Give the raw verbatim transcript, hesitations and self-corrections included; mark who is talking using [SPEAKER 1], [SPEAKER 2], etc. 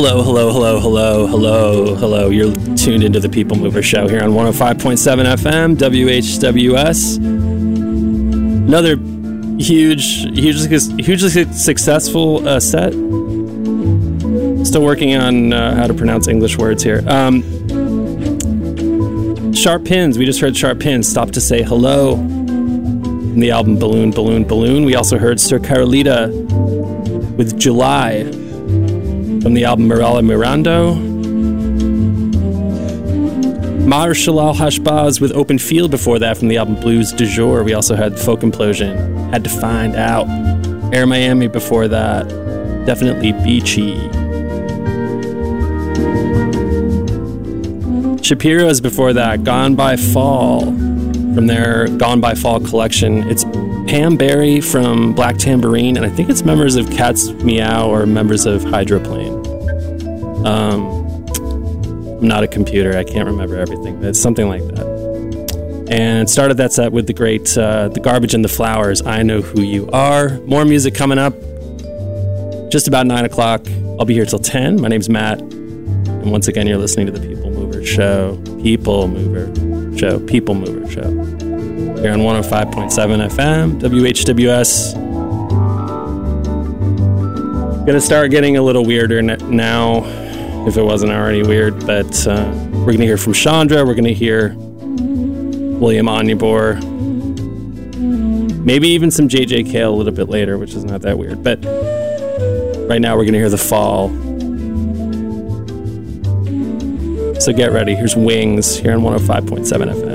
[SPEAKER 1] Hello, hello, hello, hello, hello, hello. You're tuned into the People Mover Show here on one oh five point seven F M, W H W S. Another huge, hugely, hugely successful uh, set. Still working on uh, how to pronounce English words here. Um, Sharp Pins. We just heard Sharp Pins. Stop to Say Hello from the album Balloon, Balloon, Balloon. We also heard Sir Carolita with July from the album Mirella Mirando. Marshall Al-Hashbaz with Open Field before that from the album Blues du Jour. We also had Folk Implosion, Had to Find Out. Air Miami before that. Definitely Beachy. Shapiro's before that. Gone by Fall from their Gone by Fall collection. It's Pam Berry from Black Tambourine, and I think it's members of Cat's Meow or members of Hydroplane. Um, I'm not a computer. I can't remember everything, but it's something like that. And started that set with the great uh, The Garbage and the Flowers, I Know Who You Are. More music coming up. Just about nine o'clock. I'll be here till ten. My name's Matt. And once again, you're listening to the People Mover Show. People Mover Show. People Mover Show. Here on one oh five point seven F M, W H W S. Gonna start getting a little weirder now, if it wasn't already weird, but uh, we're gonna hear from Chandra, we're gonna hear William Onyeabor, maybe even some J J Cale a little bit later, which is not that weird, but right now we're gonna hear The Fall. So get ready, here's Wings here on one oh five point seven F M.